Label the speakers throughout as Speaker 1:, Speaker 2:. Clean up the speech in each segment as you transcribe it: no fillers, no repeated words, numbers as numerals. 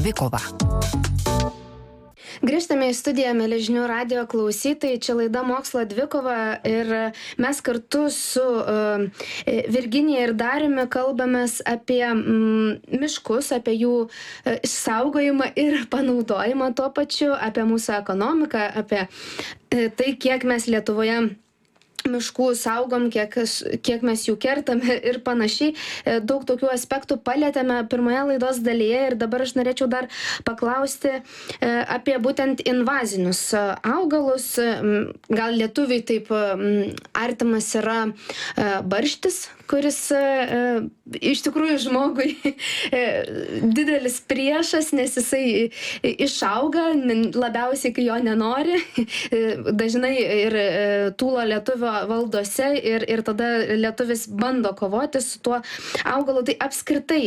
Speaker 1: dvikova.
Speaker 2: Grįžtame į studiją, mieli žinių radijo klausytojai, čia laida Mokslo dvikova ir mes kartu su Virginija ir Dariumi kalbamės apie miškus, apie jų išsaugojimą ir panaudojimą tuo pačiu, apie mūsų ekonomiką, apie tai, kiek mes Lietuvoje miškų saugom, kiek mes jų kertame ir panašiai. Daug tokių aspektų palietėme pirmoje laidos dalyje ir dabar aš norėčiau dar paklausti apie būtent invazinius augalus. Gal lietuviai taip artimas yra barštis, kuris iš tikrųjų žmogui didelis priešas, nes jisai išauga labiausiai, kai jo nenori. Dažnai ir tūlo lietuvio valdose ir tada lietuvis bando kovoti su tuo augalu. Tai apskritai,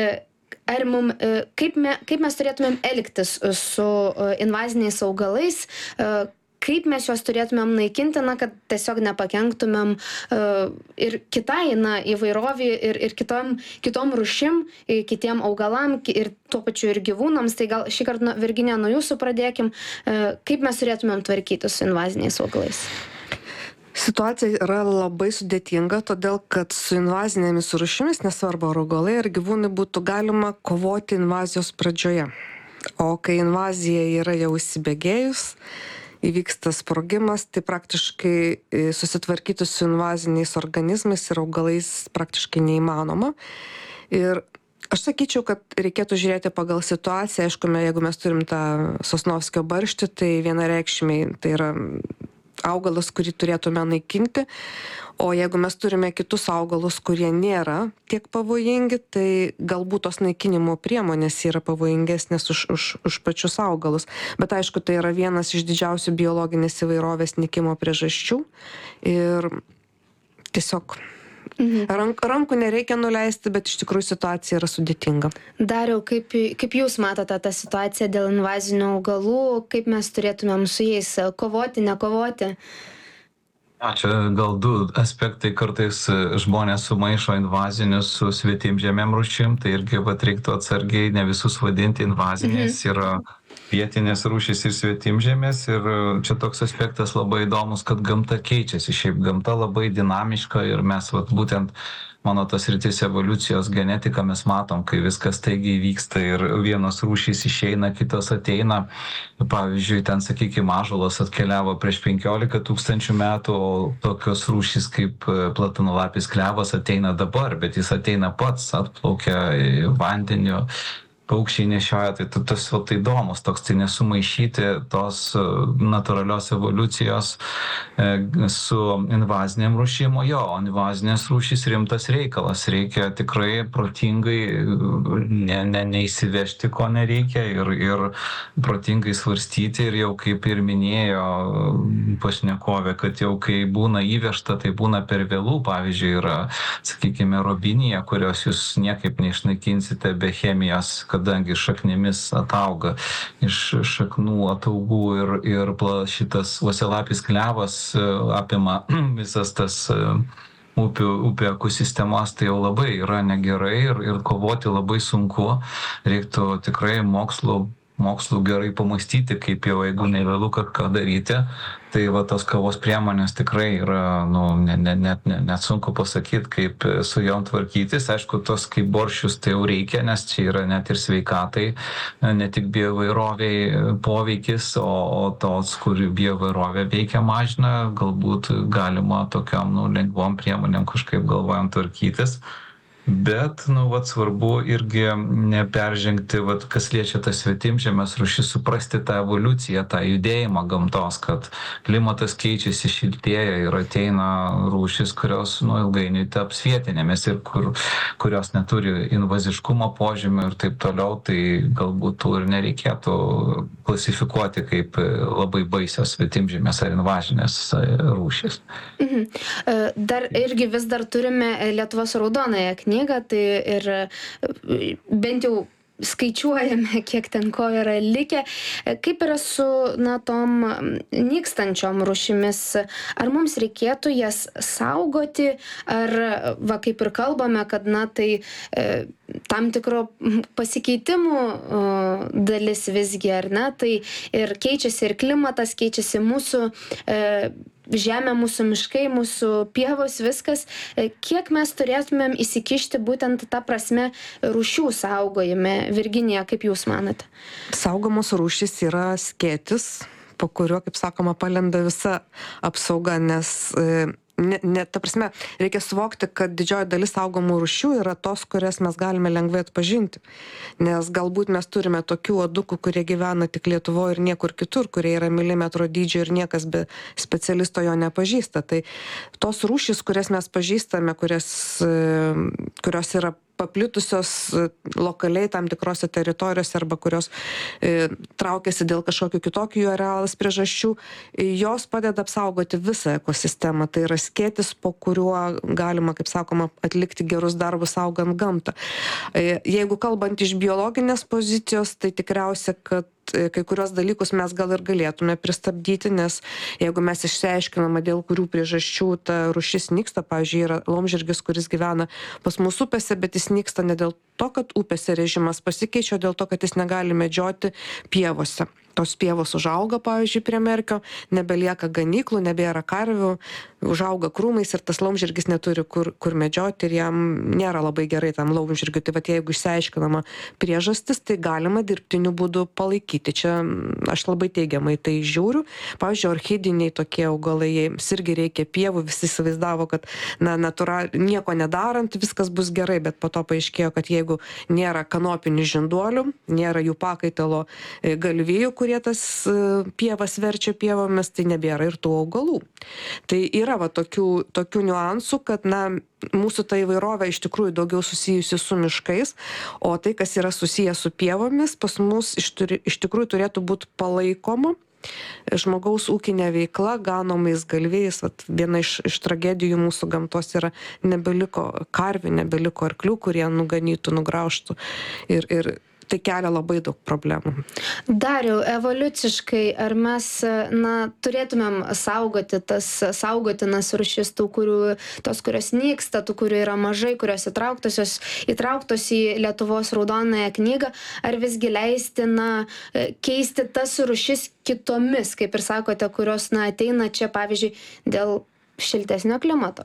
Speaker 2: kaip mes turėtumėm elgtis su invaziniais augalais, kaip mes juos turėtumėm naikinti, kad tiesiog nepakenktumėm ir kitai įvairovį ir kitom rūšim, kitiem augalam ir tuo pačiu ir gyvūnams. Tai gal šį kartą, Virginija, nuo jūsų pradėkim. Kaip mes turėtumėm tvarkyti su invaziniais augalais?
Speaker 3: Situacija yra labai sudėtinga, todėl kad su invazinėmis rūšimis, nesvarbu ar augalai ar gyvūnai, būtų galima kovoti invazijos pradžioje. O kai invazija yra jau įsibėgėjus, įvyksta sprogimas, tai praktiškai susitvarkyti su invaziniais organizmais ir augalais praktiškai neįmanoma. Ir aš sakyčiau, kad reikėtų žiūrėti pagal situaciją. Aišku, jeigu mes turim tą Sosnovskio barštį, tai vienareikšmiai tai yra augalas, kurį turėtume naikinti. O jeigu mes turime kitus augalus, kurie nėra tiek pavojingi, tai galbūt tos naikinimo priemonės yra pavojingesnės už pačius augalus. Bet aišku, tai yra vienas iš didžiausių biologinės įvairovės nykimo priežasčių. Ir tiesiog rankų nereikia nuleisti, bet iš tikrųjų situacija yra sudėtinga.
Speaker 2: Dariau, kaip jūs matote tą situaciją dėl invazinių augalų, kaip mes turėtumėm su jais kovoti, nekovoti?
Speaker 4: Čia gal du aspektai, kartais žmonės sumaišo invazinius su svetimžemėm rūšim, tai irgi reiktų atsargiai ne visus vadinti invaziniais, yra vietinės rūšys ir svetimžemės. Ir čia toks aspektas labai įdomus, kad gamta keičiasi. Šiaip gamta labai dinamiška ir mes būtent mano tas rytis evoliucijos genetika mes matom, kai viskas staigiai vyksta ir vienos rūšys išeina, kitos ateina. Pavyzdžiui, ten, sakykime, ąžuolas atkeliavo prieš 15 000 metų, o tokios rūšys kaip platanolapis klevas ateina dabar, bet jis ateina pats, atplaukia vandeniu. Paukščiai nešioja, tai tas įdomus, toks tai nesumaišyti tos natūralios evoliucijos su invaziniam rūšim. O invazinės rūšys rimtas reikalas, reikia tikrai protingai neįsivežti, ko nereikia ir protingai svarstyti. Ir jau kaip ir minėjo pašnekovė, kad jau kai būna įvežta, tai būna per vėlų. Pavyzdžiui, yra, sakykime, robinija, kurios jūs niekaip neišnaikinsite be chemijos, kadangi šaknimis atauga iš šaknų ataugų ir šitas uosialapis klevas apima visas tas upių ekosistemas, tai jau labai yra negerai ir kovoti labai sunku. Reiktų tikrai mokslu gerai pamastyti, kaip jau jeigu nevėlu, ką daryti. Tai tos kovos priemonės tikrai yra, net sunku pasakyti, kaip su jom tvarkytis. Aišku, tos kaip boršius tai jau reikia, nes čia yra net ir sveikatai, ne tik bioįvairoviai poveikis, o tos, kur bioįvairovė veikia, mažina, galbūt galima tokiam lengvom priemonėm kažkaip galvojam tvarkytis. Bet, svarbu irgi neperžengti, kas liečia tas svetimžemės rūšis, suprasti tą evoliuciją, tą judėjimą gamtos, kad klimatas keičiasi, šiltėja ir ateina rūšis, kurios ilgainiui taps vietinėmis ir kurios neturi invaziškumo požymių ir taip toliau, tai galbūt tų ir nereikėtų klasifikuoti kaip labai baisios svetimžemės ar invazinės rūšis.
Speaker 2: Dar irgi vis dar turime Lietuvos raudonąją knygą, tai ir bent jau skaičiuojame, kiek ten ko yra likę. Kaip yra su tom nykstančiom rūšimis? Ar mums reikėtų jas saugoti, ar, kaip ir kalbame, kad tai tam tikro pasikeitimų dalis visgi, ar ne? Tai ir keičiasi ir klimatas, keičiasi mūsų žemė, mūsų miškai, mūsų pievos, viskas. Kiek mes turėtumėm įsikišti būtent tą prasme rūšių saugojime? Virginija, kaip jūs manote?
Speaker 3: Saugomos rūšys yra skėtis, po kurio, kaip sakoma, palenda visa apsauga, nes ta prasme, reikia suvokti, kad didžioji dalis saugomų rūšių yra tos, kurias mes galime lengvai atpažinti. Nes galbūt mes turime tokių uodukų, kurie gyvena tik Lietuvoje ir niekur kitur, kurie yra milimetro dydžio ir niekas be specialisto jo nepažįsta. Tai tos rūšys, kurias mes pažįstame, kurios yra paplitusios lokaliai tam tikrose teritorijose arba kurios traukiasi dėl kažkokių kitokių jų arealas priežasčių, jos padeda apsaugoti visą ekosistemą. Tai yra skėtis, po kuriuo galima, kaip sakoma, atlikti gerus darbus saugant gamtą. Jeigu kalbant iš biologinės pozicijos, tai tikriausia, kad kai kurios dalykus mes gal ir galėtume pristabdyti, nes jeigu mes išsiaiškiname, dėl kurių priežasčių ta rūšis nyksta, pavyzdžiui, yra laumžirgis, kuris gyvena pas mūsų upėse, bet jis nyksta ne dėl to, kad upėse režimas pasikeičia, o dėl to, kad jis negali medžioti pievose. Tos pievos užauga, pavyzdžiui, prie Merkio, nebelieka ganyklų, nebėra karvių, užauga krūmais ir tas laumžirgis neturi kur medžioti ir jam nėra labai gerai tam laumžirgiui. Tai vat jeigu išsiaiškinama priežastis, tai galima dirbtiniu būdu palaikyti. Čia aš labai teigiamai tai žiūriu. Pavyzdžiui, orchidiniai tokie augalai, jiems irgi reikia pievų, visi įsivaizdavo, kad nieko nedarant viskas bus gerai, bet po to paaiškėjo, kad jeigu nėra kanopinių žinduolių, nėra jų pakaitalo galvijų, kurie tas pievas verčia pievomis, tai nebėra ir tų augalų. Tai yra tokių niuansų, kad mūsų ta įvairovė iš tikrųjų daugiau susijusi su miškais, o tai, kas yra susijęs su pievomis, pas mus iš tikrųjų turėtų būti palaikoma. Žmogaus ūkinė veikla, ganomais galvijais, viena iš tragedijų mūsų gamtos yra nebeliko karvių, nebeliko arklių, kurie nuganytų, nugraužtų ir tai kelia labai daug problemų.
Speaker 2: Dariau, evoliuciškai, ar mes turėtumėm saugoti tas saugotinas rūšis, tos, kurios nyksta, tų, kurių yra mažai, kurios įtrauktos į Lietuvos raudonąją knygą, ar visgi leisti keisti tas rūšis kitomis, kaip ir sakote, kurios ateina čia, pavyzdžiui, dėl šiltesnio klimato?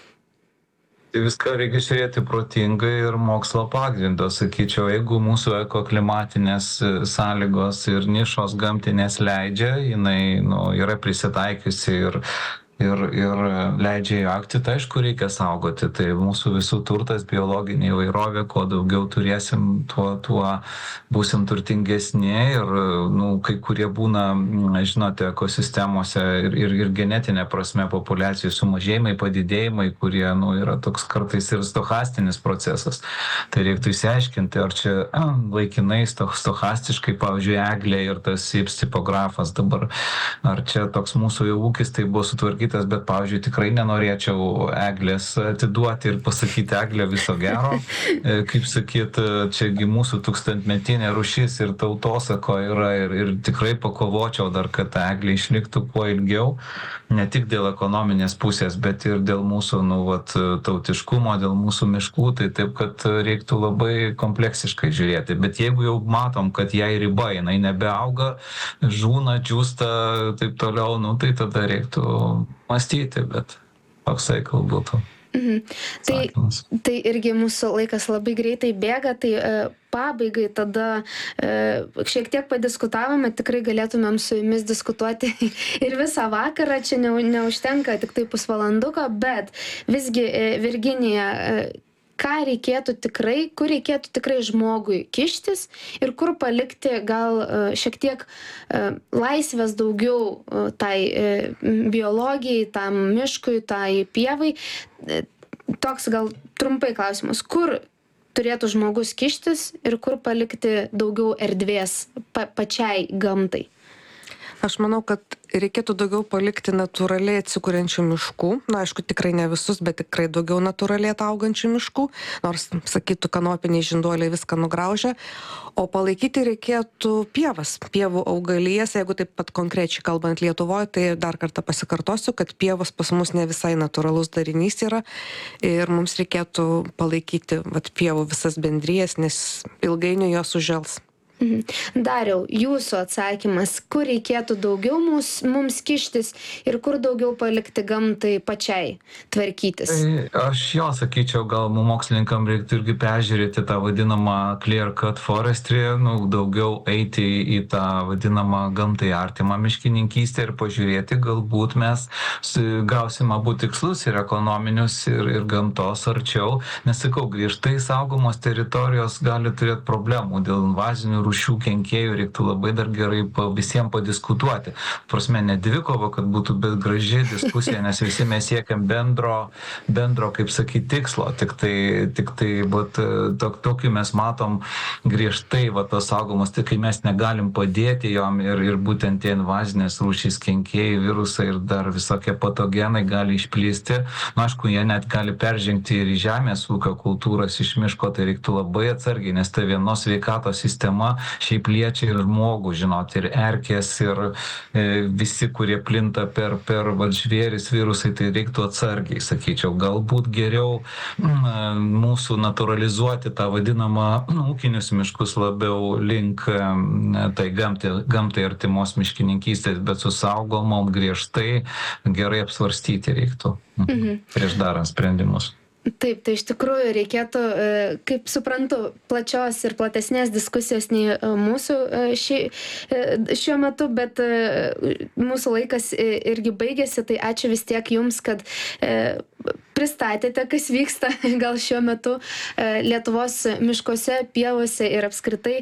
Speaker 4: Viską reikia žiūrėti protingai ir mokslo pagrindo, sakyčiau, jeigu mūsų ekoklimatinės sąlygos ir nišos gamtinės leidžia, jinai yra prisitaikiusi ir leidžia į augti, tai aišku reikia saugoti. Tai mūsų visų turtas, biologinė įvairovė, kuo daugiau turėsim, tuo būsim turtingesni ir kai kurie būna, žinote, ekosistemose ir genetinė prasme populiacijų sumažėjimai, padidėjimai, kurie yra toks kartais ir stochastinis procesas. Tai reiktų įsiaiškinti, ar čia laikinai stochastiškai, pavyzdžiui, eglė ir tas Ips tipografas dabar, ar čia toks mūsų jau ūkis tai buvo sutvarkytas, bet, pavyzdžiui, tikrai nenorėčiau eglės atiduoti ir pasakyti eglė viso gero. Kaip sakyt, čiagi mūsų tūkstantmetinė rūšis ir tautosako yra ir tikrai pakovočiau dar, kad ta eglė išliktų kuo ilgiau, ne tik dėl ekonominės pusės, bet ir dėl mūsų tautiškumo, dėl mūsų miškų, tai taip, kad reiktų labai kompleksiškai žiūrėti. Bet jeigu jau matom, kad jai riba, jinai nebeauga, žūna, džiūsta, taip toliau, tai tada reiktų mąstyti, bet toksai kalbūtų.
Speaker 2: Tai irgi mūsų laikas labai greitai bėga, tai pabaigai tada šiek tiek padiskutavome, tikrai galėtumėm su jumis diskutuoti ir visą vakarą, čia neužtenka tik tai pusvalanduko, bet visgi, Virginija, kur reikėtų tikrai žmogui kištis ir kur palikti gal šiek tiek laisvės daugiau tai biologijai, tam miškui, tai pievai. Toks gal trumpai klausimas, kur turėtų žmogus kištis ir kur palikti daugiau erdvės pačiai gamtai?
Speaker 3: Aš manau, kad reikėtų daugiau palikti natūraliai atsikuriančių miškų. Na, aišku, tikrai ne visus, bet tikrai daugiau natūraliai augančių miškų, nors, sakytų, kanopiniai žinduoliai viską nugraužia. O palaikyti reikėtų pievas, pievų augalijas, jeigu taip pat konkrečiai kalbant Lietuvoje, tai dar kartą pasikartosiu, kad pievos pas mus ne visai natūralus darinys yra ir mums reikėtų palaikyti pievų visas bendrijas, nes ilgainiui jos užžels.
Speaker 2: Dariau, jūsų atsakymas, kur reikėtų daugiau mums kištis ir kur daugiau palikti gamtai pačiai tvarkytis?
Speaker 4: Aš sakyčiau, gal mokslininkam reiktų irgi peržiūrėti tą vadinamą clear cut forestry, daugiau eiti į tą vadinamą gamtai artimą miškininkystę ir pažiūrėti, galbūt mes gausim abu tikslus ir ekonominius, ir gamtos arčiau. Nesakau, griežtai saugomos teritorijos gali turėti problemų dėl invazinių rūšių kenkėjų, reiktų labai dar gerai visiems padiskutuoti. Prasme, ne dvikova, kad būtų bet graži diskusija, nes visi mes siekiam bendro, kaip sakyti, tikslo. Tik tai tokį mes matom griežtai tos saugomos, tai kai mes negalim padėti jom ir būtent tie invazinės rūšys kenkėjai, virusai ir dar visokie patogenai gali išplisti. Aišku, jie net gali peržengti ir į žemės ūkio kultūras iš miško, tai reiktų labai atsargiai, nes tai vienos sveikatos sistema šiaip liečia ir žmogų, žinot, ir erkės, ir visi, kurie plinta per žvėris, virusai, tai reiktų atsargiai, sakyčiau. Galbūt geriau mūsų naturalizuoti tą vadinamą ūkinius miškus labiau link tai gamtai artimos miškininkystės, bet su saugomom griežtai gerai apsvarstyti reiktų prieš darant sprendimus.
Speaker 2: Taip, tai iš tikrųjų reikėtų, kaip suprantu, plačios ir platesnės diskusijos nei mūsų šiuo metu, bet mūsų laikas irgi baigėsi, tai ačiū vis tiek jums, kad pristatėte, kas vyksta gal šiuo metu Lietuvos miškuose, pievose ir apskritai,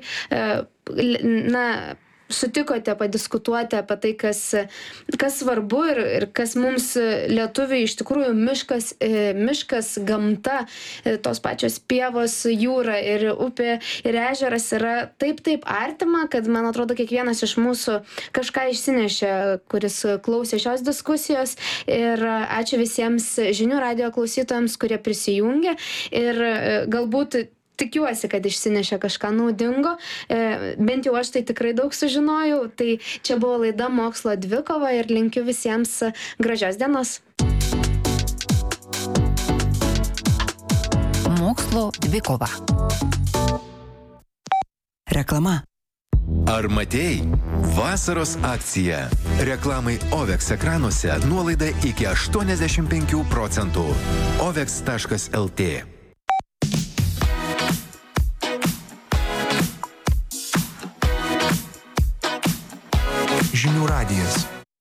Speaker 2: sutikote padiskutuoti apie tai, kas svarbu ir kas mums lietuviai iš tikrųjų miškas, gamta, tos pačios pievos, jūra ir upė ir ežeras yra taip artima, kad man atrodo kiekvienas iš mūsų kažką išsinešė, kuris klausė šios diskusijos ir ačiū visiems žinių radijo klausytojams, kurie prisijungė ir galbūt tikiuosi, kad išsinešė kažką naudingo, bent jau aš tai tikrai daug sužinojau, tai čia buvo laida Mokslo dvikova ir linkiu visiems gražios dienos.
Speaker 1: Mokslo dvikova. Reklama.
Speaker 5: Ar matei? Vasaros akcija. Reklamai OVEX ekranuose nuolaida iki 85%. OVEX.lt. Žinių radijas.